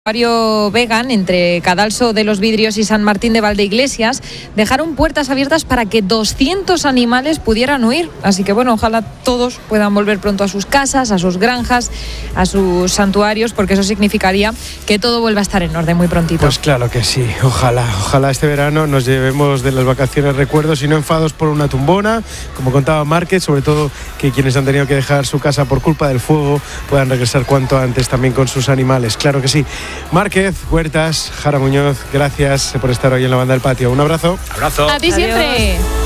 Barrio Vegan, entre Cadalso de los Vidrios y San Martín de Valdeiglesias, dejaron puertas abiertas para que 200 animales pudieran huir. Así que bueno, ojalá todos puedan volver pronto a sus casas, a sus granjas, a sus santuarios, porque eso significaría que todo vuelva a estar en orden muy prontito. Pues claro que sí, ojalá este verano nos llevemos de las vacaciones recuerdos y no enfados por una tumbona, como contaba Márquez, sobre todo que quienes han tenido que dejar su casa por culpa del fuego puedan regresar cuanto antes también con sus animales, claro que sí. Márquez, Huertas, Jara Muñoz, gracias por estar hoy en La Banda del Patio. Un abrazo. Abrazo. A ti siempre.